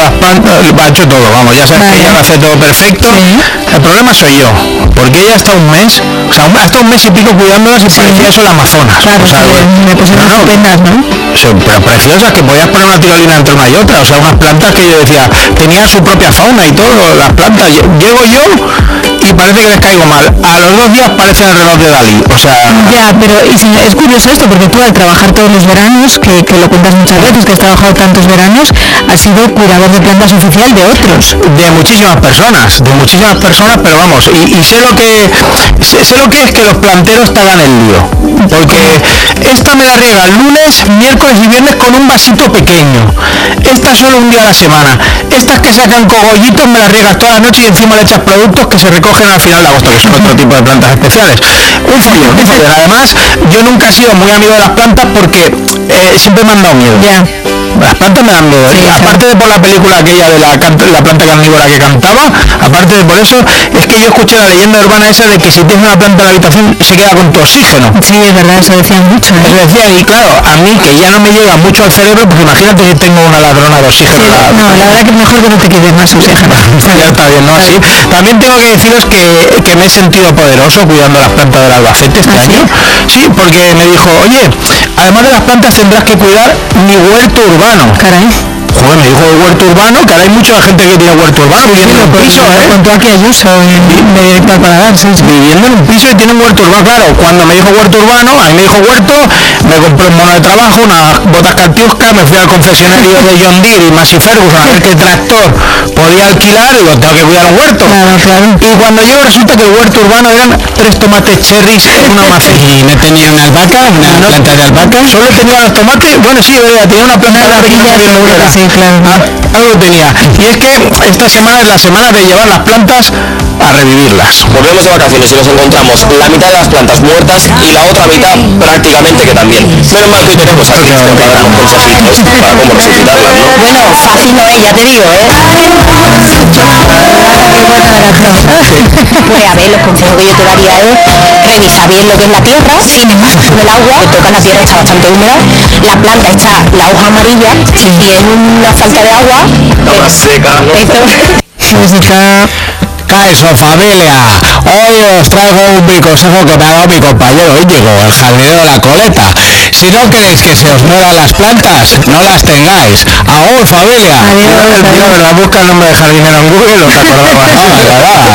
las plantas, ha hecho todo, vamos, ya sabes que ella lo hace todo perfecto. El problema soy yo, porque ella está un mes, o sea, hasta un mes y pico cuidándolas y parecía eso el Amazonas. Claro, o sea, me pusieron estupendas, ¿no? Pero preciosas, que podías poner una tirolina entre una y otra, o sea, unas plantas que yo decía, tenían su propia fauna y todo, las plantas. Llego yo y parece que les caigo mal. A los 2 días parecen el reloj de Dalí, o sea... Ya, pero es curioso esto, porque tú al trabajar todos los veranos, que lo cuentas muchas veces, que has trabajado tantos veranos, has sido cuidador de plantas oficial de otros. De muchísimas personas, pero vamos, y sé lo que es que los planteros te hagan el lío, porque esta me la riega el lunes, miércoles y viernes con un vasito pequeño, esta solo un día a la semana, estas que sacan cogollitos me las riegas todas las noches y encima le echas productos que se recogen al final de agosto, que son otro tipo de plantas especiales. Un follón. Además, yo nunca he sido muy amigo de las plantas porque siempre me han dado miedo. Ya. Las plantas me dan miedo. Sí, aparte de por la película aquella de la planta carnívora que cantaba, aparte de por eso, es que yo escuché la leyenda urbana esa de que si tienes una planta en la habitación se queda con tu oxígeno. Sí, es verdad, eso decían mucho. Eso decía, y claro, a mí que ya no me llega mucho al cerebro, pues imagínate que tengo una ladrona de oxígeno. Sí, no, la verdad que es mejor que no te quedes más oxígeno. Ya está bien, ¿no? Así. También tengo que deciros que me he sentido poderoso cuidando las plantas del Albacete este año. Sí, porque me dijo, oye, además de las plantas tendrás que cuidar mi huerto urbano. Caray. Joder, me dijo el huerto urbano, que ahora hay mucha gente que tiene huerto urbano, viviendo en un piso, Contó aquí Ayuso de Paladar, sí. Viviendo en un piso y tiene un huerto urbano, claro. Cuando me dijo huerto urbano, a mí me dijo huerto, me compré un mono de trabajo, unas botas cartiuscas, me fui al concesionario de John Deere y Massey Ferguson a ver qué tractor podía alquilar y tengo que cuidar un huerto. Claro. Y cuando llego resulta que el huerto urbano eran 3 tomates cherries en una maceta. ¿Y no tenía una albahaca? ¿Una planta de albahaca? Solo tenía los tomates, bueno sí, tenía una planta de albahaca. Sí, claro. Algo tenía. Y es que esta semana es la semana de llevar las plantas a revivirlas. Volvemos de vacaciones y nos encontramos la mitad de las plantas muertas y la otra mitad prácticamente que también. Menos mal que hoy tenemos a Cristian para darnos consejitos para cómo resucitarlas, ¿no? Bueno, fácil no es, ya te digo, ¿eh? Pues a ver, los consejos que yo te daría es revisar bien lo que es la tierra, con el agua, que toca la tierra está bastante húmeda, la planta está la hoja amarilla, si es una falta de agua, seca. Eso, familia, hoy os traigo un consejo que me ha dado mi compañero Íñigo, el jardinero de la Coleta. Si no queréis que se os mueran las plantas, no las tengáis. ¡Agur, familia! La busca el nombre de jardinero en Google, no te acordabas.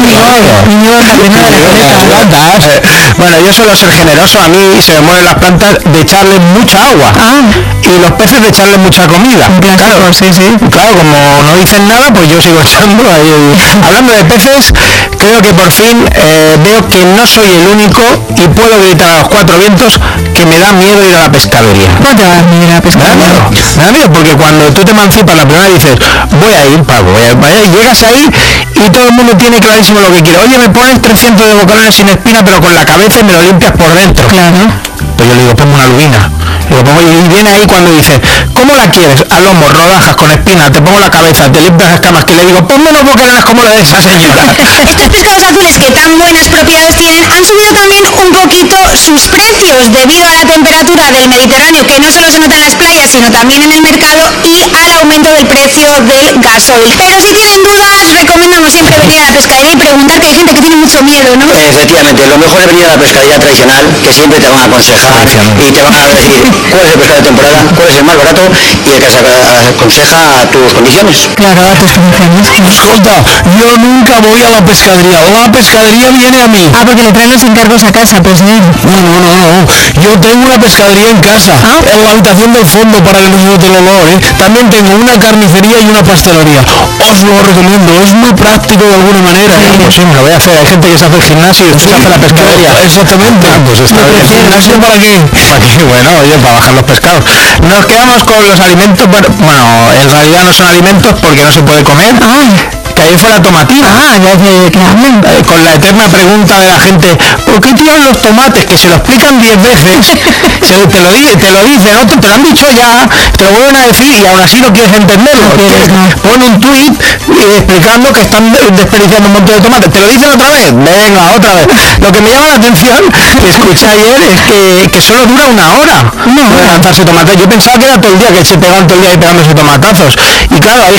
Bueno, yo suelo ser generoso, a mí se me mueren las plantas de echarle mucha agua. Y los peces de echarle mucha comida. Claro, sí. Claro, como no dicen nada, pues yo sigo echando ahí. Hablando de peces, creo que por fin veo que no soy el único y puedo gritar a los 4 vientos que me da miedo ir a la pescadería. ¿Cómo te va a ir a la pescadería? Me da miedo porque cuando tú te emancipas la primera vez dices, voy a ir, Paco, y llegas ahí y todo el mundo tiene clarísimo lo que quiere. Oye, me pones 300 de bocalones sin espina pero con la cabeza y me lo limpias por dentro. Claro. Pues yo le digo, ponme una lubina. Y viene ahí cuando dice, ¿cómo la quieres? A lomo, rodajas, con espina, te pongo la cabeza, te limpias las camas, que le digo, ponme unos bocalones como la de esa señora. estos pescados azules que tan buenas propiedades tienen han subido también un poquito sus precios debido a la temperatura del Mediterráneo, que no solo se nota en las playas sino también en el mercado, y al aumento del precio del gasoil. Pero si tienen dudas, recomendamos siempre venir a la pescadería y preguntar, que hay gente que tiene mucho miedo, ¿no? Efectivamente, lo mejor es venir a la pescadería tradicional, que siempre te van a aconsejar y te van a decir cuál es el pescado de temporada, cuál es el más barato y el que se aconseja a tus condiciones. Claro, a tus condiciones. Escolta, yo nunca voy a la pescadería viene a mí. Porque le traen los encargos a casa, pues sí. No. Yo tengo una pescadería en casa, en la habitación del fondo para que no se note el olor, ¿eh? También tengo una carnicería y una pastelería. Os lo recomiendo, es muy práctico de alguna manera. Pues sí, me lo voy a hacer. Hay gente que se hace el gimnasio y se hace la pescadería. Exactamente. Pues está bien. ¿El gimnasio para qué? Bueno, oye, para bajar los pescados. Nos quedamos con los alimentos, bueno, en realidad no son alimentos porque no se puede comer. Que ahí fue la tomatina. Con la eterna pregunta de la gente, ¿por qué tiran los tomates? Que se lo explican 10 veces. Te lo dicen, ¿no? Te lo han dicho ya, te lo vuelven a decir y aún así no quieres entenderlo. Pon un tuit explicando que están desperdiciando un montón de tomates. ¿Te lo dicen otra vez? Venga, otra vez. Lo que me llama la atención, que escuché ayer, es que solo dura 1 hora lanzarse tomates. Yo pensaba que era todo el día, que se pegan todo el día ahí pegándose tomatazos. Y claro, hay